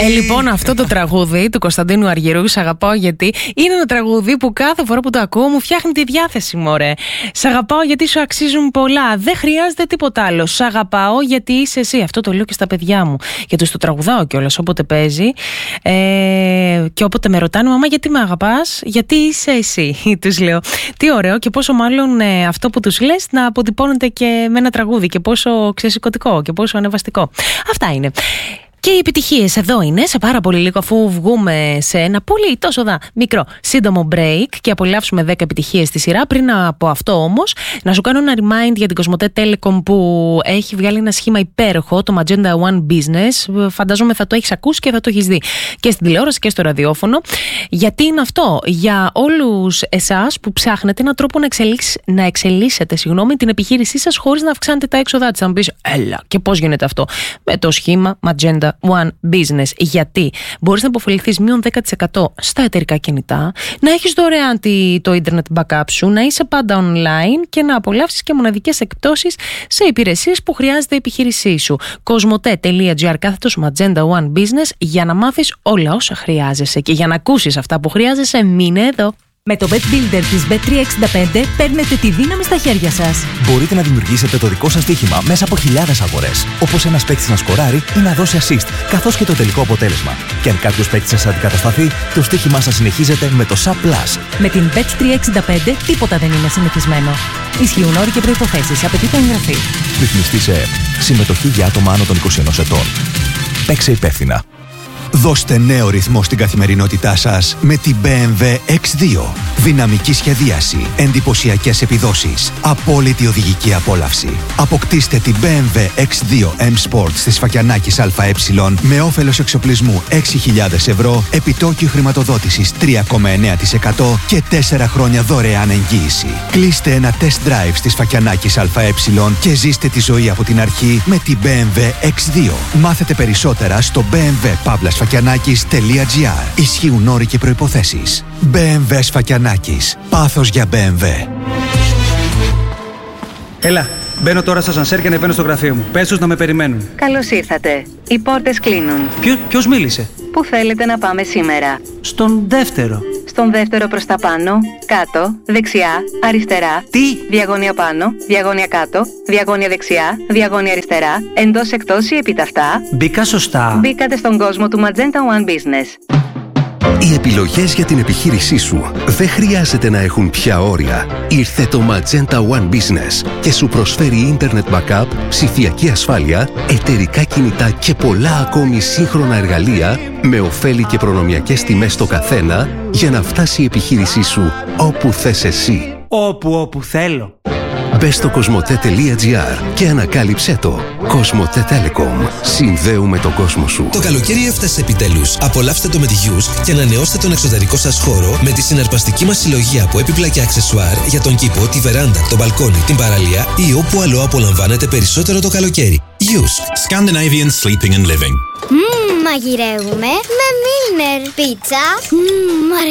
Λοιπόν, αυτό το τραγούδι του Κωνσταντίνου Αργυρού, «Σ' αγαπάω γιατί», είναι ένα τραγούδι που κάθε φορά που το ακούω μου φτιάχνει τη διάθεση, μωρέ. Σ' αγαπάω γιατί σου αξίζουν πολλά. Δεν χρειάζεται τίποτα άλλο. Σ' αγαπάω γιατί είσαι εσύ. Αυτό το λέω και στα παιδιά μου. Γιατί το τραγουδάω κιόλας όποτε παίζει. Και όποτε με ρωτάνε, μαμά, γιατί με αγαπάς? Γιατί είσαι εσύ, τους λέω. Τι ωραίο, και πόσο μάλλον αυτό που τους λες να αποτυπώνεται και με ένα τραγούδι, και πόσο ξεσηκωτικό και πόσο ανεβαστικό. Αυτά είναι. Και οι επιτυχίες εδώ είναι σε πάρα πολύ λίγο, αφού βγούμε σε ένα πολύ τόσο μικρό σύντομο break και απολαύσουμε 10 επιτυχίες στη σειρά. Πριν από αυτό όμως, να σου κάνω ένα remind για την Κοσμοτέ Telecom που έχει βγάλει ένα σχήμα υπέροχο, το Magenta One Business. Φαντάζομαι θα το έχεις ακούσει και θα το έχεις δει και στην τηλεόραση και στο ραδιόφωνο. Γιατί είναι αυτό? Για όλους εσάς που ψάχνετε έναν τρόπο να εξελίσσετε την επιχείρησή σας χωρίς να αυξάνετε τα έξοδά της. Θα μου πεις, έλα, και πώς γίνεται αυτό? Με το σχήμα Magenta One Business. Γιατί μπορείς να υποφεληθείς μείον 10% στα εταιρικά κινητά, να έχεις δωρεάν το internet backup σου, να είσαι πάντα online και να απολαύσεις και μοναδικές εκπτώσεις σε υπηρεσίες που χρειάζεται η επιχείρησή σου. Cosmote.gr/Magenta One Business για να μάθεις όλα όσα χρειάζεσαι, και για να ακούσεις αυτά που χρειάζεσαι, μείνε εδώ. Με το Bet Builder της Bet365 παίρνετε τη δύναμη στα χέρια σας. Μπορείτε να δημιουργήσετε το δικό σας στοίχημα μέσα από χιλιάδες αγορές. Όπως ένας παίκτης να σκοράρει ή να δώσει assist, καθώς και το τελικό αποτέλεσμα. Και αν κάποιος παίκτης σας αντικατασταθεί, το στοίχημά σας συνεχίζεται με το SAP+. Με την Bet365 τίποτα δεν είναι συνηθισμένο. Ισχύουν όροι και προϋποθέσεις. Απαιτείται εγγραφή. Ρυθμιστή σε ΕΕΠ. Συμμετοχή για άτομα άνω των 21 ετών. Παίξε υπεύθυνα. Δώστε νέο ρυθμό στην καθημερινότητά σας με την BMW X2. Δυναμική σχεδίαση, εντυπωσιακές επιδόσεις, απόλυτη οδηγική απόλαυση. Αποκτήστε την BMW X2 M Sport της Φακιανάκης ΑΕ με όφελος εξοπλισμού 6.000 ευρώ, επιτόκιο χρηματοδότησης 3,9% και 4 χρόνια δωρεάν εγγύηση. Κλείστε ένα test drive στις Φακιανάκης ΑΕ και ζήστε τη ζωή από την αρχή με την BMW X2. Μάθετε περισσότερα στο bmw-sfakianakis.gr. Ισχύουν όροι και προϋποθέσεις. BMW Σφακιανάκης. Πάθος για BMW. Έλα, μπαίνω τώρα στα σανσέρ και ανεβαίνω στο γραφείο μου. Πες τους να με περιμένουν. Καλώς ήρθατε. Οι πόρτες κλείνουν. Ποιος μίλησε? Πού θέλετε να πάμε σήμερα? Στον δεύτερο. Στον δεύτερο προς τα πάνω, κάτω, δεξιά, αριστερά. Τι? Διαγώνια πάνω, διαγώνια κάτω, διαγώνια δεξιά, διαγώνια αριστερά, εντός εκτός ή επιταυτά. Μπήκα σωστά? Μπήκατε στον κόσμο του Magenta One Business. Οι επιλογές για την επιχείρησή σου δεν χρειάζεται να έχουν πια όρια. Ήρθε το Magenta One Business και σου προσφέρει internet backup, ψηφιακή ασφάλεια, εταιρικά κινητά και πολλά ακόμη σύγχρονα εργαλεία με ωφέλη και προνομιακές τιμές στο καθένα για να φτάσει η επιχείρησή σου όπου θες εσύ. Όπου θέλω. Μπες στο cosmote.gr και ανακάλυψέ το. Cosmote Telecom. Συνδέουμε τον κόσμο σου. Το καλοκαίρι έφτασε επιτέλους. Απολαύστε το με τη Hughes και ανανεώστε τον εξωτερικό σας χώρο με τη συναρπαστική μας συλλογή από έπιπλα και αξεσουάρ για τον κήπο, τη βεράντα, τον μπαλκόνι, την παραλία ή όπου αλλού απολαμβάνετε περισσότερο το καλοκαίρι. Hughes. Scandinavian Sleeping and Living. Μαγειρεύουμε με Milner. Πίτσα. Μ'